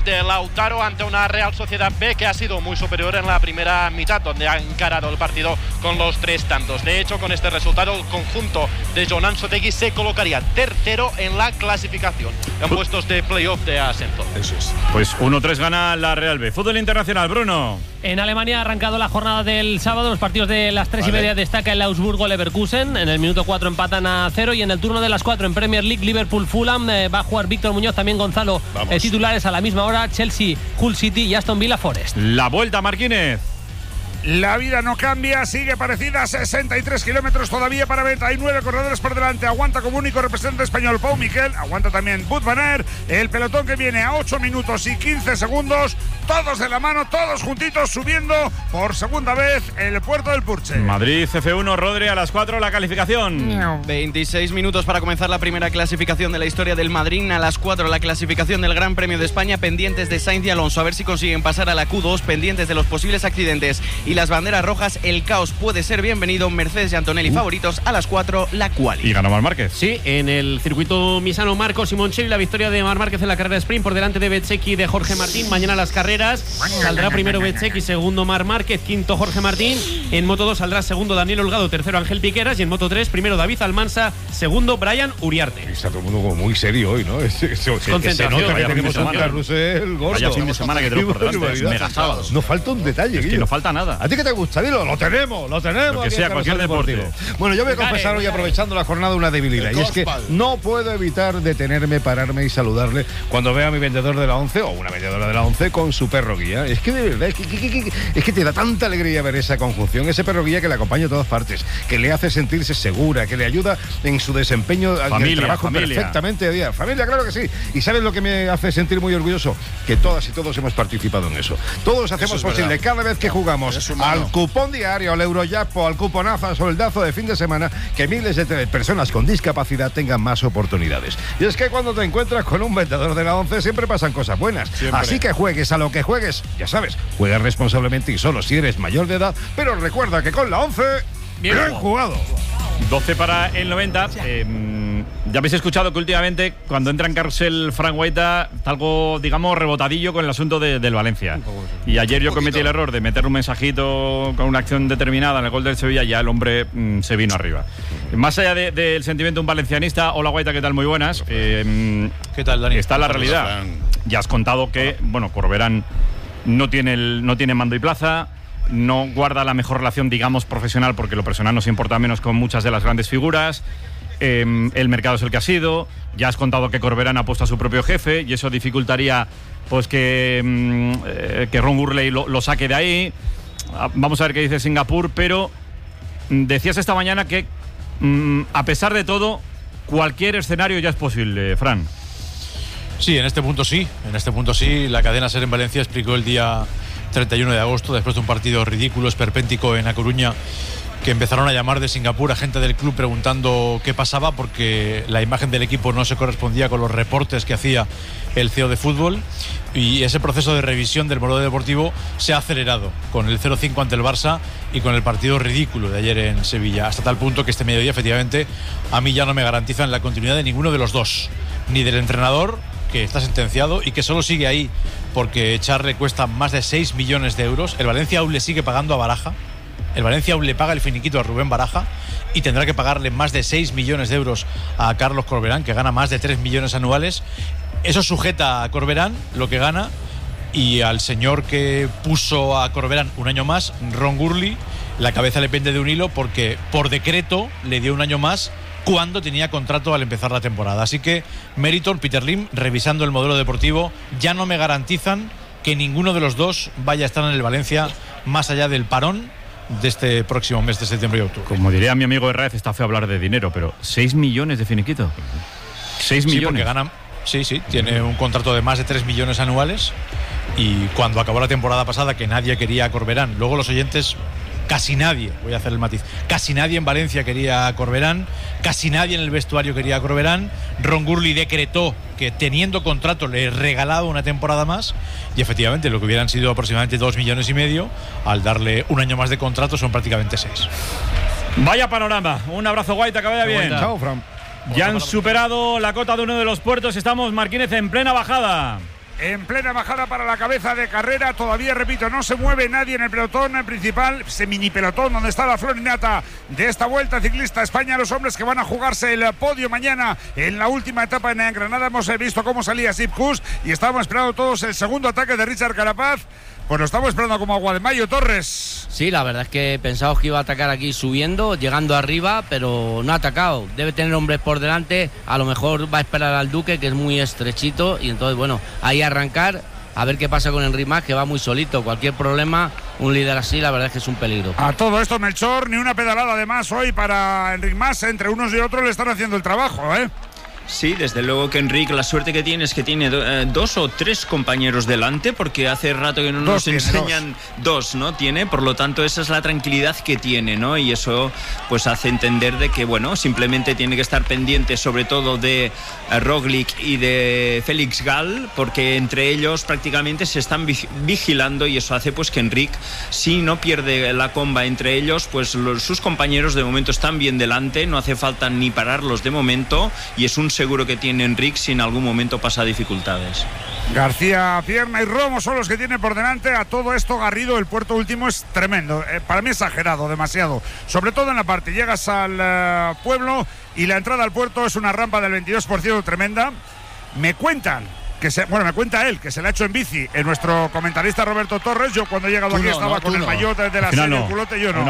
de Lautaro ante una Real Sociedad B que ha sido muy superior en la primera mitad, donde ha encarado el partido con los 3 tantos. De hecho, con este resultado, el conjunto de Jon Ansotegui se colocaría tercero en la clasificación, en puestos de playoff de ascenso. Eso es. Pues 1-3 gana la Real B. Fútbol internacional, Bruno. En Alemania ha arrancado la jornada del sábado. Los partidos de las 3:30 destaca el Augsburgo-Leverkusen. En el minuto 4 empatan a 0. Y en el turno de las 4 en Premier League, Liverpool-Fulham. Va a jugar Víctor Muñoz, también Gonzalo. Titulares a la misma hora: Chelsea, Hull City y Aston Villa Forest. La vuelta, Marquínez. La vida no cambia, sigue parecida. 63 kilómetros todavía para ver. Hay 9 corredores por delante. Aguanta como único representante español Pau Miquel. Aguanta también Wout van Aert. El pelotón que viene a 8 minutos y 15 segundos. Todos de la mano, todos juntitos, subiendo por segunda vez el puerto del Purche. Madrid F1, Rodri, a las 4 la calificación. 26 minutos para comenzar la primera clasificación de la historia del Madrid. A las 4 la clasificación del Gran Premio de España. Pendientes de Sainz y Alonso, a ver si consiguen pasar a la Q2. Pendientes de los posibles accidentes y las banderas rojas. El caos puede ser bienvenido. Mercedes y Antonelli favoritos. A las 4 la quali. Y ganó Marc Márquez. Sí, en el circuito misano, Marco Simoncelli, la victoria de Marc Márquez en la carrera sprint por delante de Bezzecchi y de Jorge Martín. Mañana las carreras saldrá primero Bezzecchi, segundo Marc Márquez, quinto Jorge Martín. En Moto 2 saldrá segundo Daniel Holgado, tercero Ángel Piqueras. Y en Moto 3 primero David Almansa, segundo Brian Uriarte. Está todo el mundo como muy serio hoy, ¿no? Se nota que tenemos a Carrusel gordo. Vaya fin de semana que tenemos por delante. Mega sábado. No falta un detalle. Es que no falta nada. ¿A ti qué te gusta? Dilo, lo tenemos. Lo que sea, cualquier deporte. Bueno, yo voy a confesar hoy, aprovechando la jornada, una debilidad. Y es que no puedo evitar detenerme, pararme y saludarle cuando veo a mi vendedor de la 11 o una vendedora de la 11 con su perro guía. Es que de verdad, es que te da tanta alegría ver esa conjunción, ese perro guía que le acompaña a todas partes, que le hace sentirse segura, que le ayuda en su desempeño, en el trabajo perfectamente de día. Familia, claro que sí. ¿Y sabes lo que me hace sentir muy orgulloso? Que todas y todos hemos participado en eso. Todos hacemos posible cada vez que jugamos al cupón diario, al Eurojackpot, al cuponazo, al soldazo de fin de semana, que miles de personas con discapacidad tengan más oportunidades. Y es que cuando te encuentras con un vendedor de la 11 siempre pasan cosas buenas. Siempre. Así que juegues a lo que juegues, ya sabes, juega responsablemente y solo si eres mayor de edad, pero recuerda que con la 11, bien jugado. 12 para el 90. Ya habéis escuchado que últimamente, cuando entra en carrusel Frank Guaita, está algo, digamos, rebotadillo con el asunto del Valencia. Y ayer yo cometí el error de meter un mensajito con una acción determinada en el gol del Sevilla, ya el hombre se vino arriba. Más allá del sentimiento de un valencianista, hola Guaita, ¿qué tal? Muy buenas. ¿Qué tal, Dani? Está la realidad. Ya has contado que, bueno, Corberán no tiene mando y plaza. No guarda la mejor relación, digamos, profesional, porque lo personal nos importa menos con muchas de las grandes figuras. El mercado es el que ha sido. Ya has contado que Corberán ha puesto a su propio jefe y eso dificultaría pues que Ron Gurley lo saque de ahí. Vamos a ver qué dice Singapur, pero decías esta mañana que a pesar de todo, cualquier escenario ya es posible, Fran. Sí, en este punto sí. La cadena SER en Valencia explicó el día 31 de agosto, después de un partido ridículo, esperpéntico en A Coruña, que empezaron a llamar de Singapur a gente del club preguntando qué pasaba, porque la imagen del equipo no se correspondía con los reportes que hacía el CEO de fútbol, y ese proceso de revisión del modelo deportivo se ha acelerado con el 0-5 ante el Barça y con el partido ridículo de ayer en Sevilla, hasta tal punto que este mediodía efectivamente a mí ya no me garantizan la continuidad de ninguno de los dos, ni del entrenador, que está sentenciado y que solo sigue ahí porque echarle cuesta más de 6 millones de euros. El Valencia aún le sigue pagando a Baraja. El Valencia aún le paga el finiquito a Rubén Baraja y tendrá que pagarle más de 6 millones de euros a Carlos Corberán, que gana más de 3 millones anuales. Eso sujeta a Corberán lo que gana, y al señor que puso a Corberán un año más, Ron Gurley, la cabeza le pende de un hilo porque por decreto le dio un año más cuando tenía contrato al empezar la temporada. Así que Meriton, Peter Lim, revisando el modelo deportivo, ya no me garantizan que ninguno de los dos vaya a estar en el Valencia más allá del parón de este próximo mes de septiembre y octubre. Como diría mi amigo Herrera, está feo hablar de dinero, pero 6 millones de finiquito. 6 millones. Porque ganan, sí, tiene un contrato de más de 3 millones anuales, y cuando acabó la temporada pasada, que nadie quería a Corberán, luego los oyentes, casi nadie, voy a hacer el matiz, casi nadie en Valencia quería a Corberán, casi nadie en el vestuario quería a Corberán. Ron Gurley decretó que teniendo contrato le regalaba una temporada más, y efectivamente lo que hubieran sido aproximadamente 2 millones y medio, al darle un año más de contrato son prácticamente 6. Vaya panorama. Un abrazo, Guaita, que vaya bien. Chao, Fran. Ya han superado la cota de uno de los puertos. Estamos, Marquínez, en plena bajada. en plena bajada para la cabeza de carrera. Todavía, repito, no se mueve nadie en el pelotón principal, ese mini pelotón donde está la florinata de esta Vuelta Ciclista España. Los hombres que van a jugarse el podio mañana en la última etapa en Granada. Hemos visto cómo salía Sepp Kuss y estábamos esperando todos el segundo ataque de Richard Carapaz. Pues lo estamos esperando como agua de mayo, Torres. Sí, la verdad es que pensábamos que iba a atacar aquí subiendo, llegando arriba, pero no ha atacado. Debe tener hombres por delante, a lo mejor va a esperar al Duque, que es muy estrechito, y entonces, bueno, ahí arrancar, a ver qué pasa con Enric Mas, que va muy solito. Cualquier problema, un líder así, la verdad es que es un peligro. A todo esto, Melchor, ni una pedalada de más hoy para Enric Mas. Entre unos y otros le están haciendo el trabajo, ¿eh? Sí, desde luego que Enric, la suerte que tiene es que tiene 2 o 3 compañeros delante, porque hace rato que no nos enseñan dos, ¿no? Tiene, por lo tanto, esa es la tranquilidad que tiene, ¿no? Y eso pues hace entender de que, bueno, simplemente tiene que estar pendiente sobre todo de Roglic y de Félix Gall, porque entre ellos prácticamente se están vigilando, y eso hace pues que Enric, si no pierde la comba entre ellos, pues sus compañeros de momento están bien delante, no hace falta ni pararlos de momento, y es un seguro que tiene Enric si en algún momento pasa dificultades. García Pierna y Romo son los que tienen por delante. A todo esto, Garrido, el puerto último es tremendo, para mí exagerado, demasiado, sobre todo en la parte, llegas al pueblo y la entrada al puerto es una rampa del 22% tremenda. Me cuentan me cuenta él que se la ha hecho en bici en nuestro comentarista Roberto Torres. Yo cuando he llegado aquí estaba con el maillot de la serie, el culote. Yo no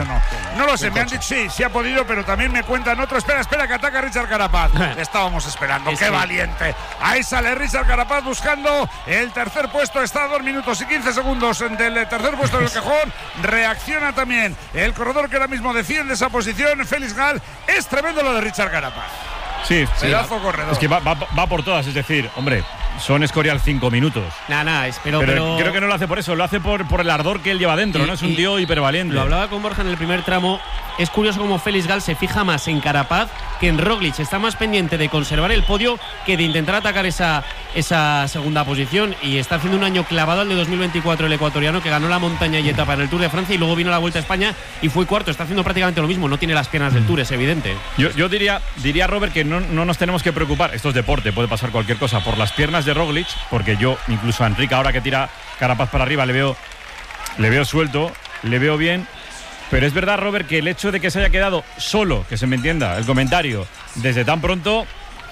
lo sé, me han dicho sí ha podido, pero también me cuentan otro. Espera que ataca Richard Carapaz. Estábamos esperando, qué valiente. Ahí sale Richard Carapaz buscando el tercer puesto. Está a 2 minutos y 15 segundos del tercer puesto del cajón. Reacciona también el corredor que ahora mismo defiende esa posición, Félix Gall. Es tremendo lo de Richard Carapaz. Sí, pedazo corredor. Es que va por todas, es decir, hombre, son Escorial 5 minutos. Pero creo que no lo hace por eso, lo hace por el ardor que él lleva dentro, ¿no? Es un tío hipervaliente. Lo hablaba con Borja en el primer tramo. Es curioso cómo Félix Gall se fija más en Carapaz que en Roglic. Está más pendiente de conservar el podio que de intentar atacar esa segunda posición. Y está haciendo un año clavado al de 2024 el ecuatoriano, que ganó la montaña y etapa en el Tour de Francia y luego vino a la Vuelta a España y fue cuarto. Está haciendo prácticamente lo mismo. No tiene las piernas del Tour, es evidente. Yo diría, Robert, que no nos tenemos que preocupar. Esto es deporte, puede pasar cualquier cosa. Por las piernas de Roglic, porque yo, incluso a Enric, ahora que tira Carapaz para arriba, le veo suelto, le veo bien. Pero es verdad, Robert, que el hecho de que se haya quedado solo, que se me entienda el comentario, desde tan pronto,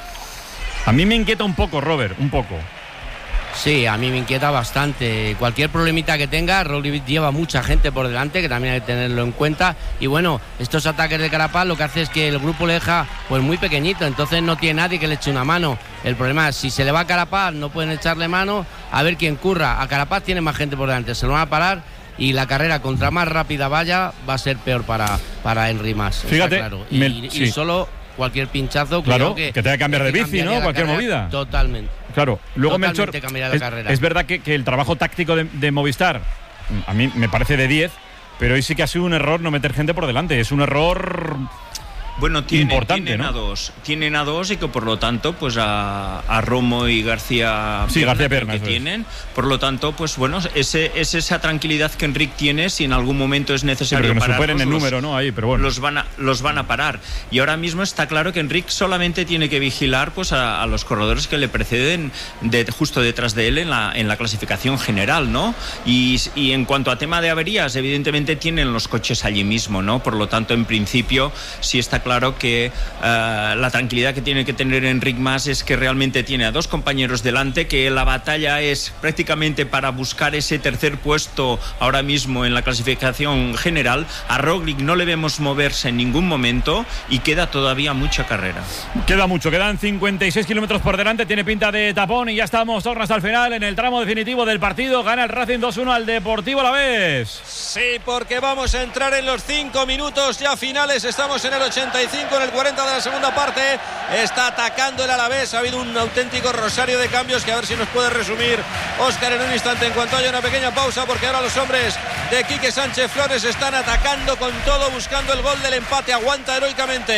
a mí me inquieta un poco, Robert, un poco. Sí, a mí me inquieta bastante. Cualquier problemita que tenga, Roglic lleva mucha gente por delante, que también hay que tenerlo en cuenta. Y bueno, estos ataques de Carapaz lo que hace es que el grupo le deja pues muy pequeñito, entonces no tiene nadie que le eche una mano. El problema es, si se le va a Carapaz, no pueden echarle mano, a ver quién curra. A Carapaz tiene más gente por delante, se lo van a parar. Y la carrera, contra más rápida vaya, va a ser peor para Enric Mas. Fíjate, claro. Y solo cualquier pinchazo, claro, que tenga que cambiar de bici, ¿no? Cualquier movida. Totalmente. Claro, luego Melchor, carrera. Es verdad que el trabajo táctico de Movistar a mí me parece de 10, pero hoy sí que ha sido un error no meter gente por delante. Es un error Bueno, importante, tienen, ¿no? Tienen a dos y que por lo tanto, pues a Romo y García Pierna que tienen. Por lo tanto, pues bueno, es esa tranquilidad que Enric tiene si en algún momento es necesario pararlos. Superen el número, ¿no? Ahí, pero bueno. Los van a parar. Y ahora mismo está claro que Enric solamente tiene que vigilar pues a los corredores que le preceden justo detrás de él en la clasificación general, ¿no? Y en cuanto a tema de averías, evidentemente tienen los coches allí mismo, ¿no? Por lo tanto, en principio, sí está claro que la tranquilidad que tiene que tener Enric Mas es que realmente tiene a dos compañeros delante, que la batalla es prácticamente para buscar ese tercer puesto ahora mismo en la clasificación general. A Roglic no le vemos moverse en ningún momento y queda todavía mucha carrera. Queda mucho, quedan 56 kilómetros por delante, tiene pinta de tapón y ya estamos hasta el final en el tramo definitivo del partido. Gana el Racing 2-1 al Deportivo Alavés. Sí, porque vamos a entrar en los 5 minutos ya finales, estamos en el 85, en el 40 de la segunda parte. Está atacando el Alavés, ha habido un auténtico rosario de cambios que a ver si nos puede resumir Óscar en un instante en cuanto haya una pequeña pausa, porque ahora los hombres de Quique Sánchez Flores están atacando con todo, buscando el gol del empate. Aguanta heroicamente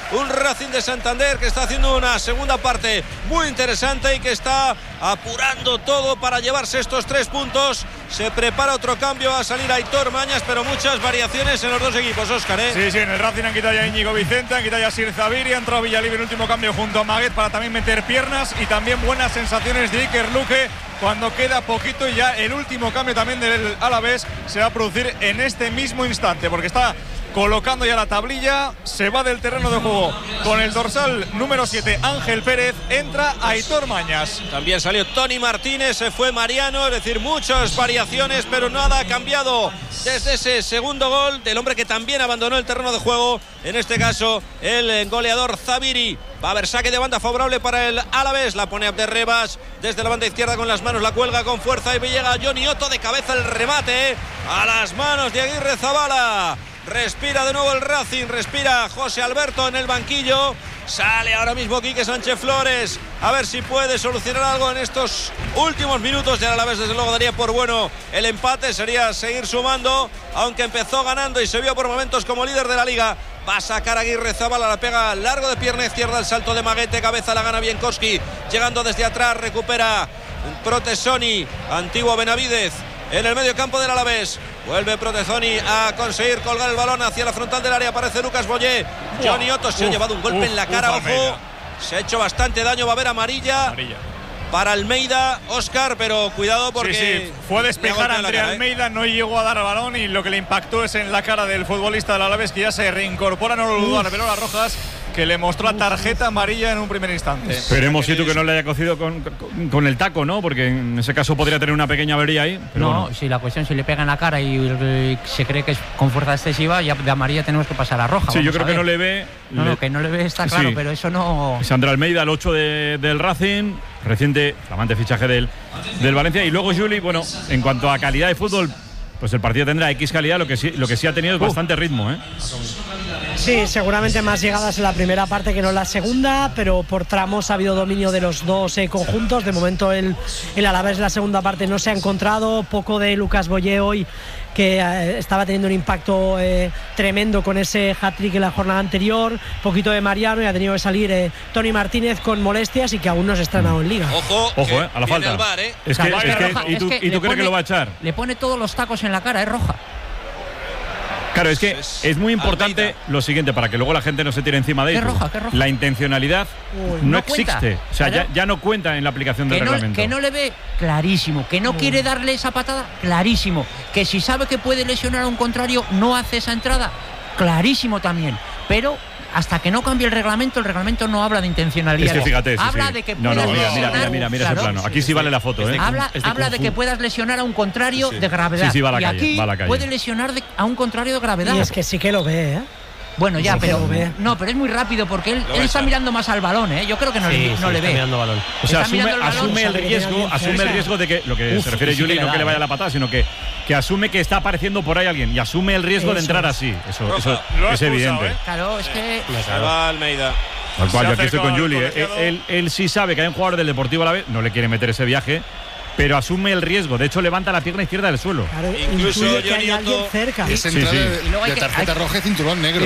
Un Racing de Santander que está haciendo una segunda parte muy interesante y que está apurando todo para llevarse estos 3 puntos. Se prepara otro cambio, va a salir Aitor Mañas, pero muchas variaciones en los dos equipos, Óscar, ¿eh? Sí, en el Racing han quitado ya a Íñigo Vicente, han quitado ya a Sir Zaviri, ha entrado Villalibre en último cambio junto a Maguet para también meter piernas, y también buenas sensaciones de Iker Luque cuando queda poquito, y ya el último cambio también del Alavés se va a producir en este mismo instante, porque está colocando ya la tablilla, se va del terreno de juego con el dorsal número 7 Ángel Pérez, entra Aitor Mañas. También salió Tony Martínez, se fue Mariano, es decir, muchas variaciones, pero nada ha cambiado desde ese segundo gol del hombre que también abandonó el terreno de juego, en este caso el goleador Zaviri. Va a haber saque de banda favorable para el Alavés, la pone Abderrebas desde la banda izquierda con las manos, la cuelga con fuerza y llega Johnny Otto de cabeza, el remate a las manos de Aguirrezabala. Respira de nuevo el Racing, respira José Alberto en el banquillo. Sale ahora mismo Quique Sánchez Flores, a ver si puede solucionar algo en estos últimos minutos. Ya a la vez, desde luego, daría por bueno el empate, sería seguir sumando, aunque empezó ganando y se vio por momentos como líder de la liga. Va a sacar a Aguirrezabala, la pega largo de pierna izquierda, el salto de Maguete, cabeza la gana Bienkowski, llegando desde atrás, recupera Protesoni, antiguo Benavidez en el medio campo del Alavés. Vuelve Protezoni a conseguir colgar el balón hacia la frontal del área. Aparece Lucas Boyé. Johnny Otto se ha llevado un golpe en la cara. Ojo, se ha hecho bastante daño. Va a haber amarilla para Almeida, Óscar, pero cuidado porque... Sí, fue despejar a Andrea Almeida, no llegó a dar el balón y lo que le impactó es en la cara del futbolista del Alavés, que ya se reincorpora, no lo dudó, reveló las rojas, que le mostró la tarjeta amarilla en un primer instante. Esperemos, Situ, que no le haya cocido con el taco, ¿no? Porque en ese caso podría tener una pequeña avería ahí. Pero no, bueno. Si la cuestión se le pega en la cara y se cree que es con fuerza excesiva, ya de amarilla tenemos que pasar a roja. Sí, yo creo que no le ve. No, que no le ve está claro, sí. Pero eso no... Sandra Almeida, el 8 del Racing, reciente, flamante fichaje del Valencia. Y luego Juli, bueno, en cuanto a calidad de fútbol, pues el partido tendrá X calidad, lo que sí ha tenido es bastante ritmo, ¿eh? Sí, seguramente más llegadas en la primera parte que no en la segunda, pero por tramos ha habido dominio de los dos conjuntos. De momento el Alavés en la segunda parte no se ha encontrado. Poco de Lucas Boyé hoy, que estaba teniendo un impacto tremendo con ese hat-trick en la jornada anterior. Poquito de Mariano, y ha tenido que salir Tony Martínez con molestias y que aún no se ha estrenado en Liga. Ojo, a la falta. ¿Y tú crees que lo va a echar? Le pone todos los tacos en la cara, es roja. Claro, es que es muy importante Almeida. Lo siguiente, para que luego la gente no se tire encima de ello. ¿Qué roja? La intencionalidad no existe. O sea, ya no cuenta en la aplicación del reglamento. Que no le ve, clarísimo. Que no quiere darle esa patada, clarísimo. Que si sabe que puede lesionar a un contrario, no hace esa entrada, clarísimo también. Pero hasta que no cambie el reglamento no habla de intencionalidad. Es que fíjate, habla de que puedas lesionar. Mira ese plano. Aquí sí vale la foto, ¿eh? Habla de que puedas lesionar a un contrario de gravedad. Sí, va a la calle. Y aquí puede lesionar a un contrario de gravedad. Y es que sí que lo ve, ¿eh? Bueno, ya, pero es muy rápido porque él está mirando más al balón, ¿eh? Yo creo que no le ve. Mirando balón. O sea, asume el riesgo de que, lo que se refiere Juli, no que le vaya la patada, sino que asume que está apareciendo por ahí alguien y asume el riesgo de entrar así. Eso es evidente. Claro, es que... Se va Almeida. Tal cual, yo aquí estoy con Juli. Él sí sabe que hay un jugador del Deportivo Alavés, no le quiere meter ese viaje, pero asume el riesgo. De hecho, levanta la pierna izquierda del suelo. Claro, incluso Johnny Otto cerca. Es entrada de tarjeta roja y cinturón negro.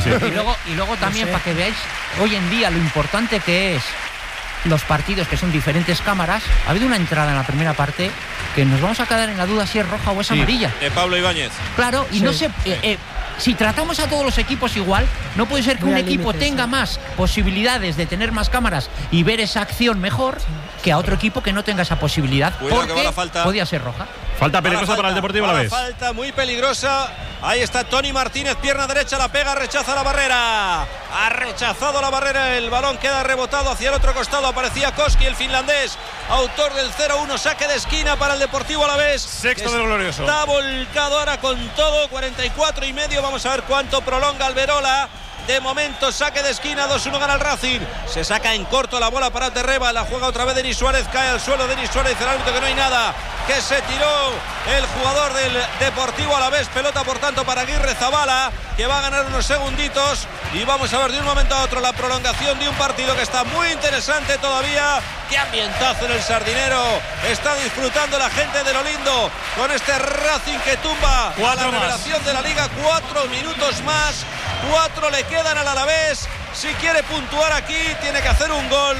Y luego también, para que veáis hoy en día lo importante que es los partidos, que son diferentes cámaras. Ha habido una entrada en la primera parte que nos vamos a quedar en la duda si es roja o es amarilla. De Pablo Ibáñez. Claro, y no sé... si tratamos a todos los equipos igual, no puede ser que un equipo tenga más posibilidades de tener más cámaras y ver esa acción mejor que a otro equipo que no tenga esa posibilidad. Porque podía ser roja. Falta peligrosa para el Deportivo Alavés. Falta muy peligrosa. Ahí está Tony Martínez, pierna derecha, la pega, rechaza la barrera. Ha rechazado la barrera, el balón queda rebotado hacia el otro costado. Aparecía Koski, el finlandés, autor del 0-1, saque de esquina para el Deportivo Alavés. Sexto del glorioso. Está volcado ahora con todo, 44 y medio. Vamos a ver cuánto prolonga Alberola. De momento, saque de esquina, 2-1 gana el Racing. Se saca en corto la bola para Terreba. La juega otra vez Denis Suárez. Cae al suelo Denis Suárez. Dice el árbitro que no hay nada. Que se tiró el jugador del Deportivo Alavés. Pelota, por tanto, para Aguirrezabala, que va a ganar unos segunditos. Y vamos a ver de un momento a otro la prolongación de un partido que está muy interesante todavía. ¡Qué ambientazo en el Sardinero! Está disfrutando la gente de lo lindo con este Racing que tumba a la revelación de la Liga. 4 minutos más 4 le quedan al Alavés. Si quiere puntuar aquí, tiene que hacer un gol.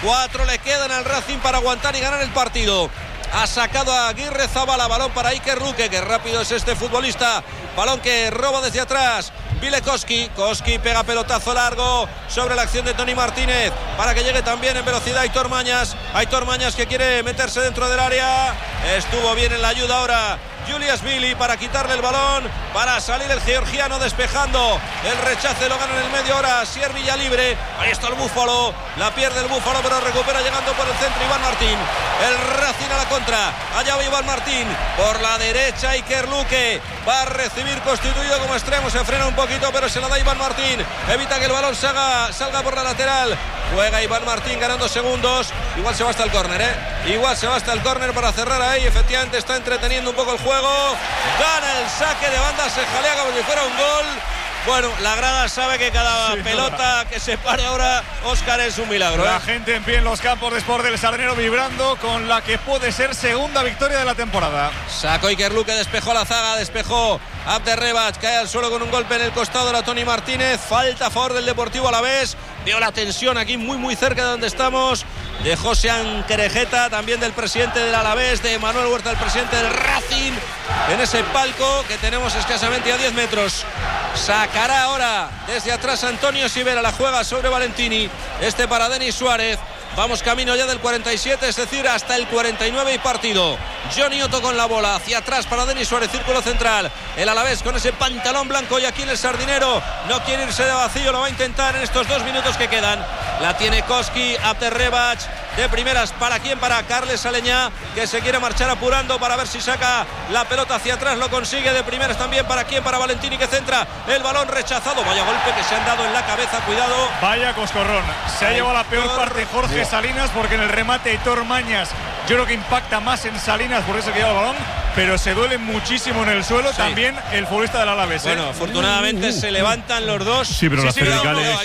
4 le quedan al Racing para aguantar y ganar el partido. Ha sacado a Aguirre Zabala, balón para Iker Luque, que rápido es este futbolista. Balón que roba desde atrás Vile Koski pega pelotazo largo sobre la acción de Toni Martínez para que llegue también en velocidad Aitor Mañas que quiere meterse dentro del área. Estuvo bien en la ayuda ahora Julius Billy para quitarle el balón, para salir el georgiano despejando. El rechace lo gana en el medio ahora Sier Villalibre. Ahí está el Búfalo, la pierde el Búfalo, pero recupera llegando por el centro Iván Martín. El Racing a la contra, allá va Iván Martín por la derecha. Iker Luque va a recibir constituido como extremo, se frena un poquito pero se la da Iván Martín, evita que el balón salga por la lateral. Juega Iván Martín ganando segundos, igual se va hasta el córner, igual se va hasta el córner para cerrar ahí. Efectivamente está entreteniendo un poco el juego, gana el saque de banda, se jalea como si fuera un gol. Bueno, la grada sabe que cada pelota que se pare ahora, Óscar, es un milagro. La gente en pie en los campos de Sport del Sardinero vibrando con la que puede ser segunda victoria de la temporada. Sacó Iker Luque, despejó la zaga, despejó Abderrebach, cae al suelo con un golpe en el costado de la Toni Martínez. Falta a favor del Deportivo Alavés. Veo la tensión aquí muy cerca de donde estamos, de José Anquerejeta, también del presidente del Alavés, de Manuel Huerta, el presidente del Racing, en ese palco que tenemos escasamente a 10 metros. Sacará ahora desde atrás Antonio Sivera, la juega sobre Valentini, este para Denis Suárez. Vamos camino ya del 47, es decir, hasta el 49 y partido. Johnny Otto con la bola, hacia atrás para Denis Suárez, círculo central. El Alavés con ese pantalón blanco y aquí en el Sardinero no quiere irse de vacío, lo va a intentar en estos 2 minutos que quedan. La tiene Koski, Abderrebach, de primeras, ¿para quién? Para Carles Aleñá, que se quiere marchar apurando para ver si saca la pelota hacia atrás, lo consigue de primeras también. ¿Para quién? Para Valentini, que centra el balón rechazado. Vaya golpe que se han dado en la cabeza, cuidado. Vaya coscorrón, se ha llevado la peor parte Jorge Salinas, porque en el remate Aitor Mañas yo creo que impacta más en Salinas, por eso que lleva el balón, pero se duele muchísimo en el suelo también el futbolista del Alavés. Bueno, afortunadamente se levantan los dos. Sí, pero las cervicales.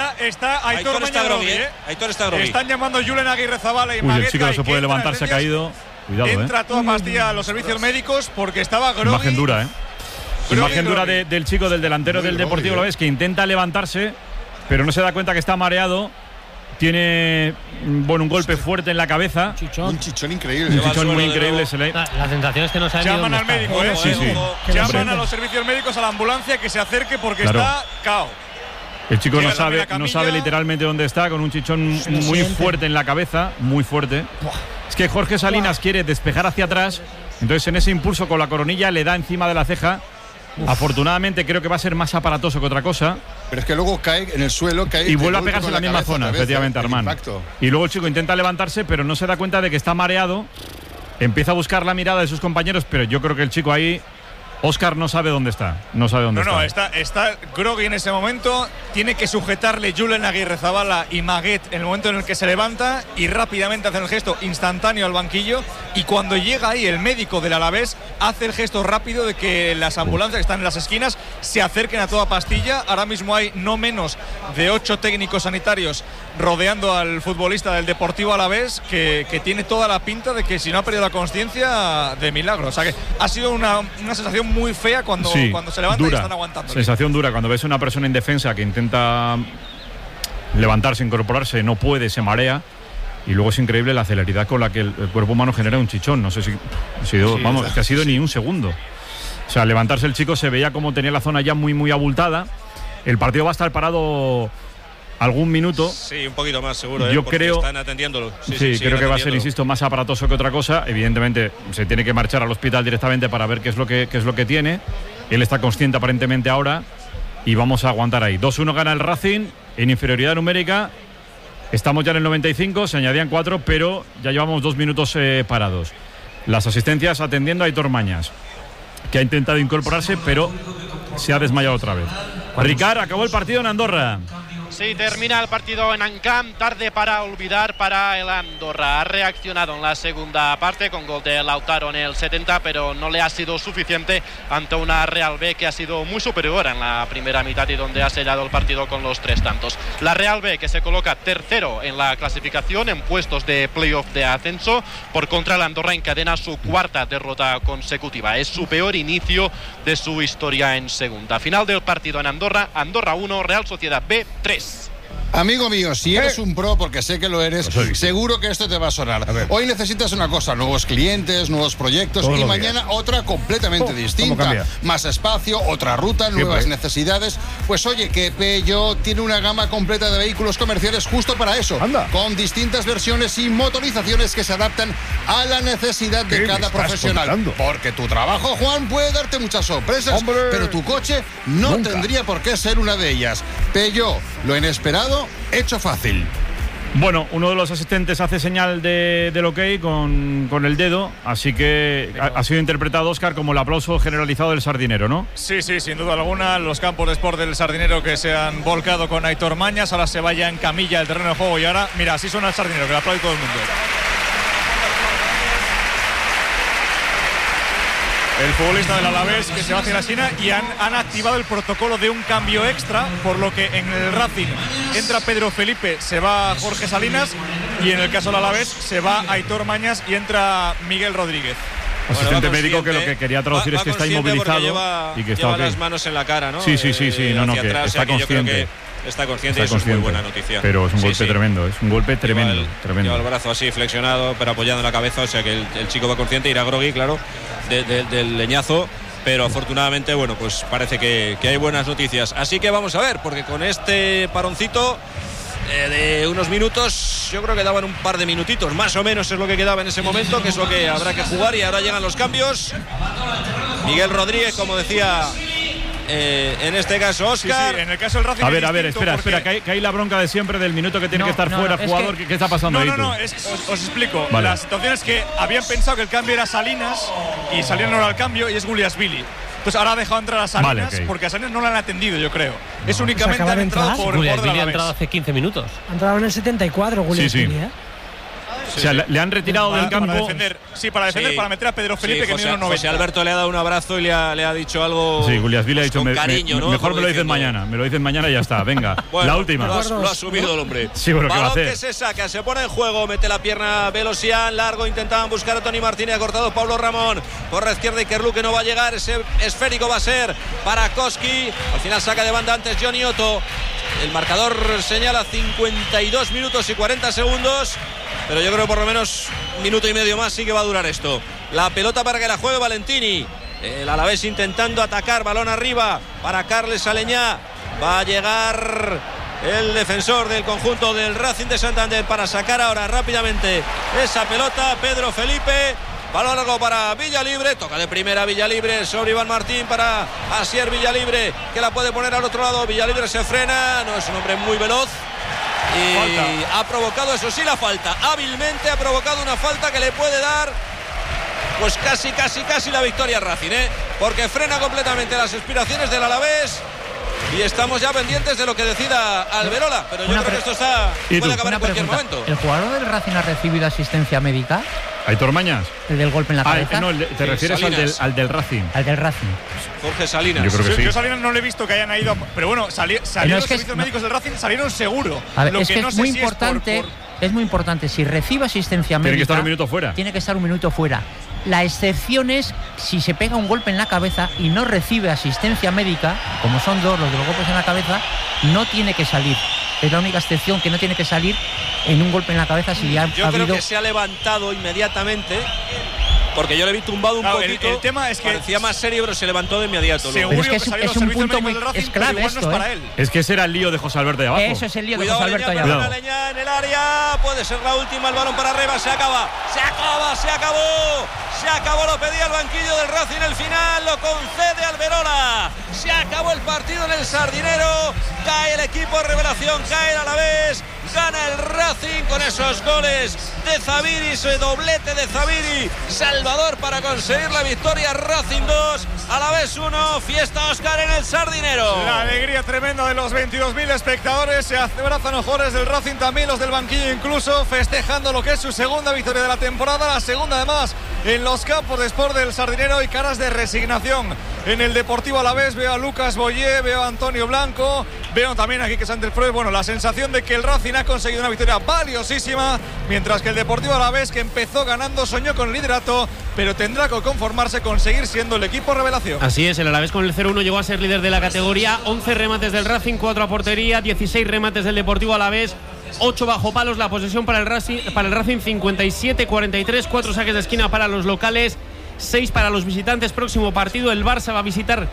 Aitor está grogui, Aitor está grogui. Están llamando Julen Aguirre Zabala y Uy, el chico no se puede levantar, se ha caído. Cuidado, entra a toda pastilla a los servicios médicos porque estaba grogui. Imagen dura, Imagen dura del chico, del delantero del Deportivo Alavés, que intenta levantarse, pero no se da cuenta que está mareado. Tiene un golpe fuerte en la cabeza. Un chichón increíble. Un chichón muy increíble. La sensación es que no sabe. Llaman al médico, Sí. Llaman a los servicios médicos, a la ambulancia, que se acerque porque está cao. El chico no sabe literalmente dónde está, con un chichón muy fuerte en la cabeza, muy fuerte. Es que Jorge Salinas quiere despejar hacia atrás, entonces en ese impulso con la coronilla le da encima de la ceja. Afortunadamente creo que va a ser más aparatoso que otra cosa. Pero es que luego cae en el suelo, cae y vuelve a pegarse en la misma zona, efectivamente, Armán. Y luego el chico intenta levantarse, pero no se da cuenta de que está mareado. Empieza a buscar la mirada de sus compañeros, pero yo creo que el chico ahí, Óscar, no sabe dónde está. No sabe dónde está. Está grogui en ese momento. Tiene que sujetarle Julen Aguirre Zabala y Maguet en el momento en el que se levanta y rápidamente hace el gesto instantáneo al banquillo. Y cuando llega ahí el médico del Alavés, hace el gesto rápido de que las ambulancias que están en las esquinas se acerquen a toda pastilla. Ahora mismo hay no menos de 8 técnicos sanitarios rodeando al futbolista del Deportivo Alavés, que tiene toda la pinta de que si no ha perdido la conciencia, de milagro. O sea que ha sido una sensación muy fea cuando se levanta dura, y están aguantando. Sensación dura cuando ves a una persona indefensa que intenta levantarse, incorporarse, no puede, se marea. Y luego es increíble la celeridad con la que el cuerpo humano genera un chichón. No sé si ha sido, es que ha sido ni un segundo. O sea, levantarse el chico, se veía como tenía la zona ya muy abultada. El partido va a estar parado algún minuto. Sí, un poquito más seguro. Yo creo. Están atendiéndolo. Sí, creo que va a ser, insisto, más aparatoso que otra cosa. Evidentemente, se tiene que marchar al hospital directamente para ver qué es lo que tiene. Él está consciente aparentemente ahora y vamos a aguantar ahí. 2-1 gana el Racing en inferioridad numérica. Estamos ya en el 95, se añadían 4, pero ya llevamos 2 minutos parados. Las asistencias atendiendo a Aitor Mañas, que ha intentado incorporarse, pero se ha desmayado otra vez. Ricard, acabó el partido en Andorra. Sí, termina el partido en Ancamp, tarde para olvidar para el Andorra. Ha reaccionado en la segunda parte con gol de Lautaro en el 70, pero no le ha sido suficiente ante una Real B que ha sido muy superior en la primera mitad y donde ha sellado el partido con los 3 tantos. La Real B que se coloca tercero en la clasificación en puestos de playoff de ascenso. Por contra, el Andorra encadena su cuarta derrota consecutiva. Es su peor inicio de su historia en segunda. Final del partido en Andorra, Andorra 1, Real Sociedad B 3. Amigo mío, si eres un pro, porque sé que lo eres, seguro que esto te va a sonar. Hoy necesitas una cosa, nuevos clientes, nuevos proyectos, y mañana otra completamente distinta. Más espacio, otra ruta, nuevas necesidades. Pues oye, que Peugeot tiene una gama completa de vehículos comerciales justo para eso. Con distintas versiones y motorizaciones que se adaptan a la necesidad de cada profesional. Porque tu trabajo, Juan, puede darte muchas sorpresas, pero tu coche no tendría por qué ser una de ellas. Peugeot, lo inesperado hecho fácil. Bueno, uno de los asistentes hace señal del ok con el dedo, así que ha sido interpretado, Óscar, como el aplauso generalizado del Sardinero, ¿no? Sí, sin duda alguna. Los campos de sport del Sardinero que se han volcado con Aitor Mañas, ahora se vaya en camilla el terreno de juego y ahora, mira, así suena el Sardinero, que lo aplaude todo el mundo. El futbolista del Alavés que se va hacia la esquina y han activado el protocolo de un cambio extra, por lo que en el Racing entra Pedro Felipe, se va Jorge Salinas, y en el caso del Alavés se va Aitor Mañas y entra Miguel Rodríguez. Asistente médico que lo que quería traducir es que está inmovilizado y que está lleva las manos en la cara, ¿no? Sí, que está consciente. Está consciente y eso es muy buena noticia. Pero es un golpe tremendo, es un golpe tremendo. Lleva el brazo así flexionado, pero apoyando la cabeza, o sea que el chico va consciente, irá grogui, claro, del leñazo. Pero afortunadamente, bueno, pues parece que hay buenas noticias. Así que vamos a ver, porque con este paroncito de unos minutos, yo creo que daban un par de minutitos, más o menos es lo que quedaba en ese momento, que es lo que habrá que jugar, y ahora llegan los cambios. Miguel Rodríguez, como decía, en este caso Óscar. En el caso del Racing. A ver, espera, que hay la bronca de siempre del minuto que tiene que estar fuera jugador. ¿Qué está pasando ahí? Os explico. Vale. La situación es que habían pensado que el cambio era Salinas y Salinas no era el cambio y es Guliasvili. Entonces ahora ha dejado entrar a Salinas porque a Salinas no le han atendido, yo creo. Es únicamente han entrado por Guliasvili ha entrado hace 15 minutos. Ha entrado en el 74, Guliasvili, O sea, le han retirado del campo. Para defender, para meter a Pedro Felipe, que mide unos 90. José Alberto le ha dado un abrazo y le ha dicho algo. Sí, Guliasvili ha dicho con cariño, ¿no? Mejor me lo dices mañana. Me lo dices mañana y ya está. Venga, bueno, la última. Lo ha asumido el hombre. Sí, bueno, ¿qué va a hacer? Que se saca, se pone en juego, mete la pierna Velosian, largo, intentaban buscar a Toni Martínez, ha cortado Pablo Ramón. Por la izquierda Ikerlu, que no va a llegar. Ese esférico va a ser para Koski. Al final saca de banda antes Johnny Otto. El marcador señala 52 minutos y 40 segundos. Pero yo creo que por lo menos un minuto y medio más sí que va a durar esto. La pelota para que la juegue Valentini. El Alavés intentando atacar, balón arriba para Carles Aleñá. Va a llegar el defensor del conjunto del Racing de Santander para sacar ahora rápidamente esa pelota. Pedro Felipe. Balón largo para Villalibre, toca de primera Villalibre sobre Iván Martín para Asier Villalibre, que la puede poner al otro lado. Villalibre se frena, no es un hombre muy veloz y ha provocado, eso sí, la falta. Hábilmente ha provocado una falta que le puede dar pues casi la victoria a Racing, porque frena completamente las aspiraciones del Alavés. Y estamos ya pendientes de lo que decida Alberola, pero yo creo que esto puede acabar en cualquier momento. ¿El jugador del Racing ha recibido asistencia médica? ¿Aitor Mañas? ¿El del golpe en la cabeza? No, te refieres al del Racing. Al del Racing. Jorge Salinas. Yo creo que sí. Yo Salinas no le he visto que hayan ido, pero bueno, salieron los servicios médicos del Racing, salieron seguro. A ver, es muy importante. Es muy importante, si recibe asistencia médica, tiene que estar un minuto fuera. Tiene que estar un minuto fuera. La excepción es si se pega un golpe en la cabeza y no recibe asistencia médica, como son dos los de los golpes en la cabeza, no tiene que salir. Es la única excepción, que no tiene que salir en un golpe en la cabeza si ya Yo creo que se ha levantado inmediatamente, porque yo le vi tumbado un poquito. El tema es que parecía más serio, pero se levantó de inmediato. Pero es que es un punto muy clave esto, Es que ese era el lío de José Alberto de abajo. Eso es el lío de José Alberto de abajo. Leña en el área, puede ser la última, el balón para arriba, se acabó. Se acabó, lo pedía el banquillo del Racing, el final lo concede Alberola. Se acabó el partido en el Sardinero, cae el equipo revelación, cae el Alavés, Gana el Racing con esos goles de Zabiri, ese doblete de Zabiri. Salvador para conseguir la victoria. Racing 2, Alavés 1. Fiesta Óscar en el Sardinero. La alegría tremenda de los 22.000 espectadores. Se abrazan los jugadores del Racing, también los del banquillo incluso, festejando lo que es su segunda victoria de la temporada. La segunda además en los campos de Sport del Sardinero, y caras de resignación en el Deportivo Alavés. Veo a Lucas Boyé, veo a Antonio Blanco, veo también aquí que Santel Freud. Bueno, la sensación de que el Racing ha conseguido una victoria valiosísima, mientras que el Deportivo Alavés, que empezó ganando, soñó con el liderato, pero tendrá que conformarse con seguir siendo el equipo revelación. Así es, el Alavés con el 0-1 llegó a ser líder de la categoría. 11 remates del Racing, 4 a portería, 16 remates del Deportivo Alavés, 8 bajo palos. La posesión para el Racing 57-43, 4 saques de esquina para los locales, 6 para los visitantes. Próximo partido el Racing va a visitar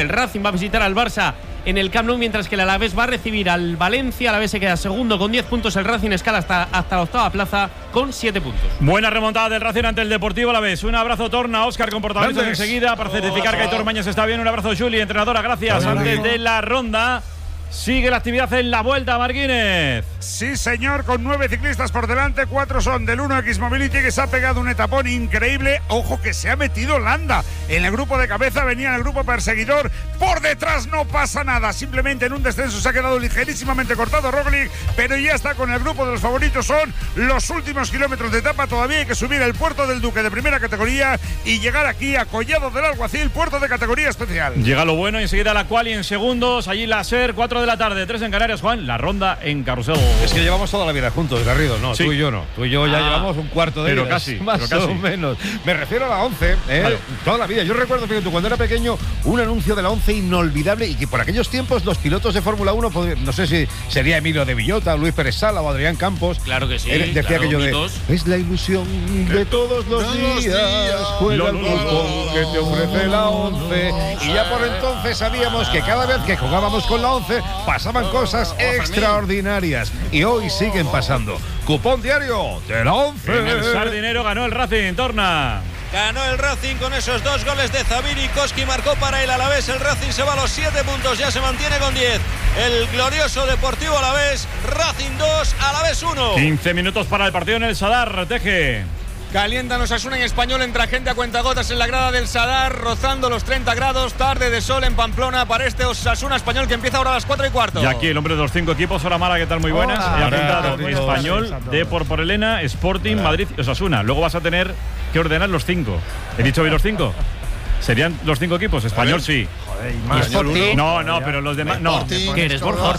al Barça en el Camp Nou, mientras que el Alavés va a recibir al Valencia. El Alavés se queda segundo con 10 puntos, el Racing escala hasta la octava plaza con 7 puntos. Buena remontada del Racing ante el Deportivo Alavés. Un abrazo, Torna, Óscar, comportamientos enseguida para certificar que Aitor Mañas está bien. Un abrazo, Juli, entrenadora, gracias. Antes de la ronda sigue la actividad en la Vuelta, Marquínez. Sí, señor, con 9 ciclistas por delante, 4 son del 1X Mobility, que se ha pegado un etapón increíble. Ojo que se ha metido Landa en el grupo de cabeza, venía en el grupo perseguidor. Por detrás no pasa nada, simplemente en un descenso se ha quedado ligerísimamente cortado Roglic, pero ya está con el grupo de los favoritos. Son los últimos kilómetros de etapa, todavía hay que subir el Puerto del Duque de primera categoría y llegar aquí a Collado del Alguacil, puerto de categoría especial. Llega lo bueno, y enseguida la quali en segundos. Allí la SER, 4 de la tarde, 3 en Canarias. Juan, la ronda en Carrusel. Es que llevamos toda la vida juntos, Garrido. No, sí. Tú y yo no. Tú y yo ya llevamos un cuarto de pero vida. Casi, más pero casi. o menos. Me refiero a la 11, vale. Toda la vida. Yo recuerdo, fíjate, cuando era pequeño, un anuncio de la 11 inolvidable, y que por aquellos tiempos los pilotos de Fórmula 1, no sé si sería Emilio de Villota, Luis Pérez Sala o Adrián Campos. Claro que sí. Decía claro, aquello mitos. Es la ilusión de todos los días. Juega el fútbol que te ofrece la 11. Y ya por entonces sabíamos que cada vez que jugábamos con la 11 pasaban cosas extraordinarias. Y hoy siguen pasando. Cupón diario de la 11. En el Sardinero ganó el Racing, Torna. Ganó el Racing con esos 2 goles de Zabiri. Koski marcó para el Alavés. El Racing se va a los 7 puntos, ya se mantiene con 10. El glorioso Deportivo Alavés. Racing 2, Alavés 1. 15 minutos para el partido en el Sadar, Teje. Calientan Osasuna en Español, entra gente a cuentagotas en la grada del Sadar, rozando los 30 grados, tarde de sol en Pamplona para este Osasuna Español que empieza ahora a las 4:15. Y aquí el hombre de los 5 equipos, Hola Mara, ¿qué tal? Muy buenas. He apuntado Español, Depor por Elena, Sporting, Madrid y Osasuna. Luego vas a tener que ordenar los 5. ¿He dicho bien los 5? ¿Serían los 5 equipos? Español sí. Joder, ¿y no, pero los demás no. ¿Qué eres, Borja?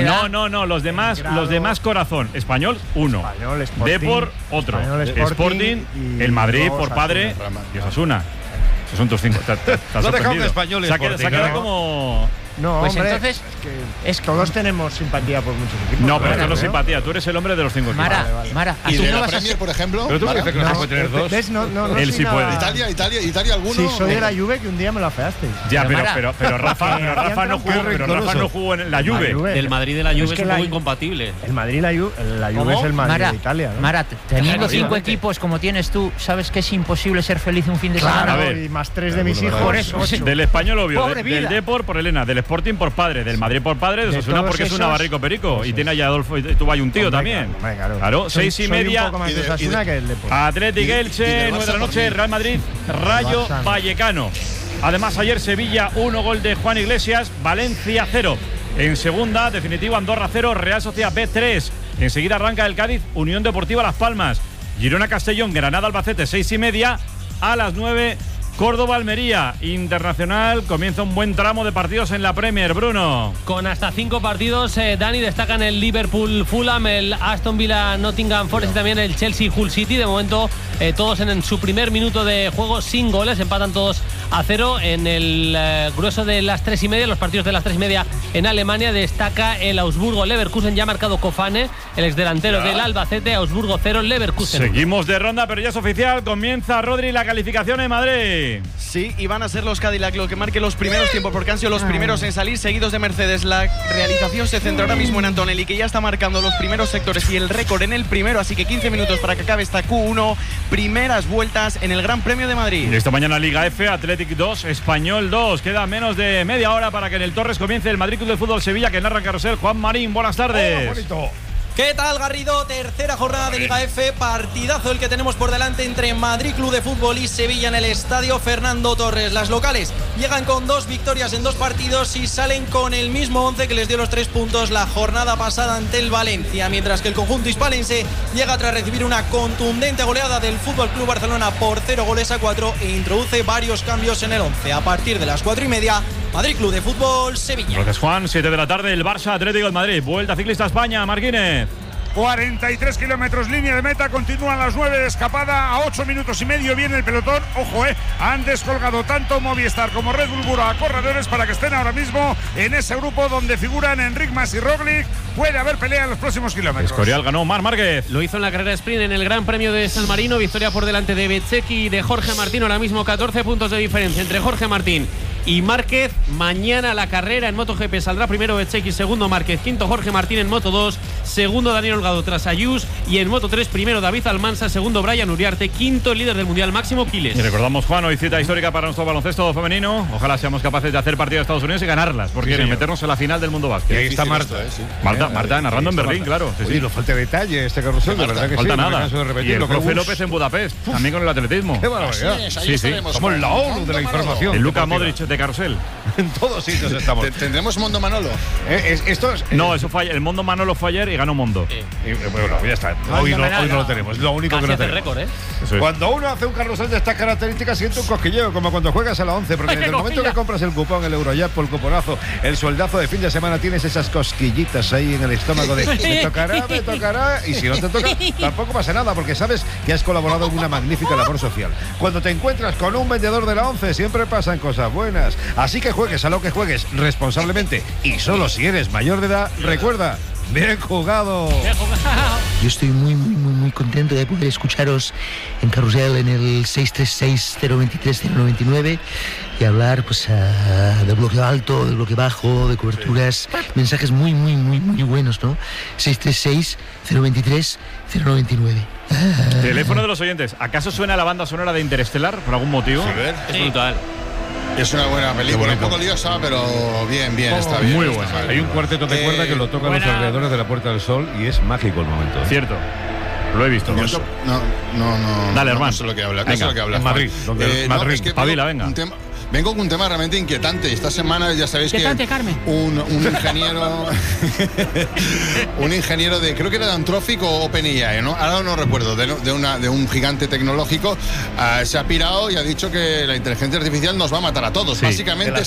No, los demás corazón. Español 1. Depor otro. Sporting, el Madrid por padre y Osasuna. Esos son tus 5. Lo dejado de Español. Se ha quedado como... No, pues hombre, entonces es que todos tenemos simpatía por muchos equipos. No, pero esto no es simpatía. Tú eres el hombre de los 5 equipos. Mara, ¿y de la Premier, por ejemplo? Pero tú dices que no se puede tener 2. Él sí puede. ¿Italia alguno? Sí, soy de la Juve, que un día me lo afeaste. Ya, pero Rafa no jugó en la Juve. Del Madrid de la Juve es un poco incompatible. El Madrid la Juve es el Madrid de Italia, ¿no? Mara, teniendo 5 equipos como tienes tú, ¿sabes que es imposible ser feliz un fin de semana? Claro, y más 3 de mis hijos. Por eso. Del Español, obvio. Del Depor por Elena. Del Sporting por padre. Del Madrid por padre. De Osasuna porque es un Navarrico Perico. Y tiene a Adolfo. Tú hay un tío también. Claro, 6:30. Atlético Elche, 9 de la noche. Real Madrid, Rayo Vallecano. Además, ayer Sevilla 1, gol de Juan Iglesias. Valencia 0. En segunda, definitivo, Andorra 0, Real Sociedad B 3. Enseguida arranca el Cádiz, Unión Deportiva Las Palmas. Girona Castellón, Granada Albacete, 6:30. A las 9. Córdoba, Almería, Internacional, comienza un buen tramo de partidos en la Premier, Bruno. Con hasta 5 partidos, Dani, destacan el Liverpool-Fulham, el Aston Villa-Nottingham Forest y también el Chelsea-Hull City. De momento, todos en su primer minuto de juego sin goles, empatan todos a 0. En el grueso de las 3:30, los partidos de las 3:30 en Alemania, destaca el Augsburgo-Leverkusen, ya ha marcado Kofane, el exdelantero del Albacete. Augsburgo 0, Leverkusen. Seguimos de ronda, pero ya es oficial, comienza Rodri la calificación en Madrid. Sí, y van a ser los Cadillac los que marquen los primeros tiempos, porque han sido los primeros en salir, seguidos de Mercedes. La realización se centra ahora mismo en Antonelli, que ya está marcando los primeros sectores y el récord en el primero, así que 15 minutos para que acabe esta Q1. Primeras vueltas en el Gran Premio de Madrid. Esta mañana Liga F, Athletic 2, Español 2. Queda menos de media hora para que en el Torres comience el Madrid Club de Fútbol Sevilla, que narra Carrusel. Juan Marín, buenas tardes. ¿Qué tal, Garrido? Tercera jornada de Liga F, partidazo el que tenemos por delante entre Madrid Club de Fútbol y Sevilla en el estadio Fernando Torres. Las locales llegan con 2 victorias en 2 partidos y salen con el mismo 11 que les dio los 3 puntos la jornada pasada ante el Valencia, mientras que el conjunto hispalense llega tras recibir una contundente goleada del FC Barcelona por 0-4 e introduce varios cambios en el 11. A partir de las 4:30, Madrid Club de Fútbol, Sevilla. Gracias, Juan. 7 de la tarde, el Barça Atlético de Madrid. Vuelta ciclista a España, Marquínez. 43 kilómetros línea de meta, continúan las 9 de escapada, a 8 minutos y medio viene el pelotón. Ojo, han descolgado tanto Movistar como Red Bull Bura a corredores para que estén ahora mismo en ese grupo donde figuran Enric Mas y Roglic. Puede haber pelea en los próximos kilómetros. Escorial ganó Marc Márquez. Lo hizo en la carrera sprint en el Gran Premio de San Marino, victoria por delante de Bezzecchi y de Jorge Martín. Ahora mismo 14 puntos de diferencia entre Jorge Martín y Márquez. Mañana la carrera en MotoGP saldrá primero Bezzecchi, segundo Márquez, quinto Jorge Martín en Moto2, segundo Daniel Holgado tras Ayús, y en Moto3 primero David Almansa, segundo Brian Uriarte, quinto el líder del Mundial Máximo Quiles. Y recordamos, Juan, hoy cita histórica para nuestro baloncesto femenino. Ojalá seamos capaces de hacer partido de Estados Unidos y ganarlas, porque meternos en la final del mundo básquet. Y ahí está Marta. Marta narrando en Berlín, claro. Sí, no falta detalle este carrusel, de verdad que falta sí. nada. Y el profe López en Budapest, también con el atletismo. Qué barbaridad. Sí. Somos la ONU de la información. El Luka Modric de carrusel. En todos sitios estamos. ¿Tendremos Mondo Manolo? No, eso fue ayer. El Mondo Manolo fue ayer y ganó Mondo. Bueno, ya está. Hoy no lo tenemos. Lo único que no tenemos. Récord, Cuando uno hace un carrusel de estas características, siente un cosquilleo, como cuando juegas a la 11, porque desde el momento que compras el cupón, el Eurojackpot, el cuponazo, el sueldazo de fin de semana, tienes esas cosquillitas ahí en el estómago de me tocará, y si no te toca, tampoco pasa nada, porque sabes que has colaborado en una magnífica labor social. Cuando te encuentras con un vendedor de la 11, siempre pasan cosas buenas. Así que juegues a lo que juegues responsablemente y solo si eres mayor de edad, recuerda, bien jugado. Yo estoy muy contento de poder escucharos en Carrusel en el 636-023-099 y hablar pues de bloque alto, de bloque bajo, de coberturas, mensajes muy buenos, ¿no? 636-023-099. Teléfono de los oyentes. ¿Acaso suena la banda sonora de Interestelar por algún motivo? Es brutal. Es una buena película, un poco liosa, pero bien, está bien. Muy buena. Hay un cuarteto de cuerda que lo tocan los alrededores de la Puerta del Sol y es mágico el momento. Cierto. Lo he visto. No. Dale, hermano. No sé lo que habla. En Madrid. Madrid. Pavila, venga. Vengo con un tema realmente inquietante. Esta semana ya sabéis que un ingeniero un ingeniero de, creo que era de Anthropic o OpenAI, ¿no? Ahora no recuerdo, de un gigante tecnológico, se ha pirado y ha dicho que la inteligencia artificial nos va a matar a todos. Básicamente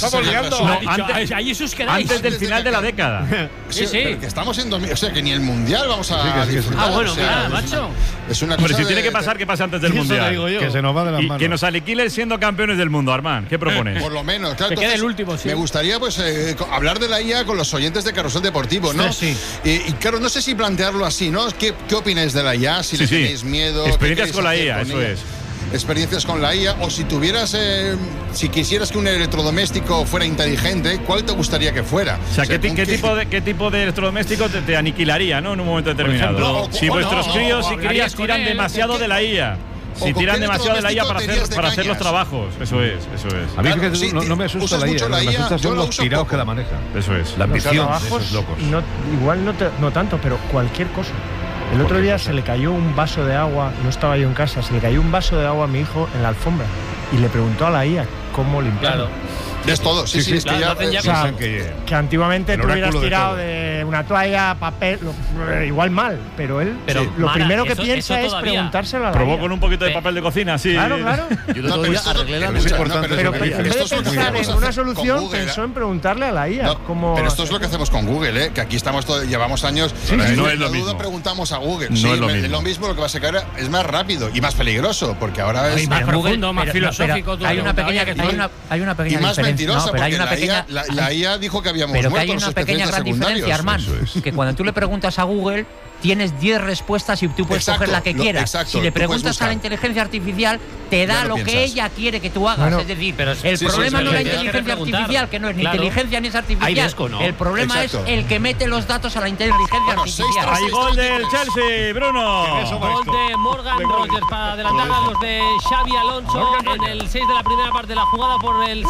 antes del final de la década. Sí. Pero que estamos en 2000, o sea que ni el mundial vamos a disfrutar. Macho. Es una Hombre, cosa si tiene que pasar, que pase antes del mundial. Que se nos va de las manos. Que nos aniquilen siendo campeones del mundo, Armand. ¿Qué propones? Por lo menos, claro. Que quede el último, sí. Me gustaría pues hablar de la IA con los oyentes de Carrusel Deportivo, ¿no? Sí. Y claro, no sé si plantearlo así, ¿no? ¿Qué opináis de la IA? Si le tenéis miedo. Experiencias con la IA, eso es. Experiencias con la IA, o si tuvieras, si quisieras que un electrodoméstico fuera inteligente, ¿cuál te gustaría que fuera? O sea, ¿qué tipo de electrodoméstico te aniquilaría, ¿no? En un momento determinado. Si vuestros críos y crías tiran demasiado de la IA. Si tiran demasiado de la IA para hacer los trabajos. Eso es. A mí fíjate, no me asusta la IA, me asusta son los tirados que la manejan. Eso es. La ambición de esos locos. Igual no tanto, pero cualquier cosa. El otro día se le cayó un vaso de agua, no estaba yo en casa, se le cayó un vaso de agua a mi hijo en la alfombra y le preguntó a la IA cómo limpiarlo. Es todo, sí, es que ya, que antiguamente tú hubieras tirado de una toalla, papel, igual mal, pero él lo primero que piensa es preguntárselo a la Probó IA. con un poquito de papel de cocina, sí. Claro. Yo todo día arreglé la mesa. Pero en vez de pensar en una solución, pensó en preguntarle a la IA. Pero esto es lo que hacemos con Google, que aquí estamos llevamos años. No es lo mismo. Preguntamos a Google. No es lo mismo, lo que va a sacar es más rápido y más peligroso, porque ahora es más profundo, más filosófico. Hay una pequeña diferencia. Mentirosa, no, pero hay una pequeña, la IA dijo que habíamos pero muerto. Pero que hay una pequeña gran diferencia, Armand, que cuando tú le preguntas a Google, tienes 10 respuestas y tú puedes coger la que quieras. Si le preguntas a la inteligencia artificial, te da lo que ella quiere que tú hagas. Es decir, el problema no es la inteligencia artificial, que no es ni inteligencia ni es artificial. El problema es el que mete los datos a la inteligencia artificial. Hay gol del Chelsea, Bruno. Gol de Morgan Rogers para adelantar a los de Xavi Alonso en el 6 de la primera parte de la jugada por el sector derecho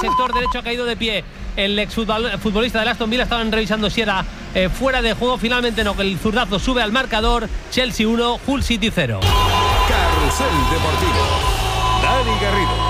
ha caído de pie el exfutbolista del Aston Villa. Estaban revisando si era fuera de juego. Finalmente no, que el zurdazo sube al marcador. Chelsea 1, Hull City 0. Carrusel Deportivo. Dani Garrido.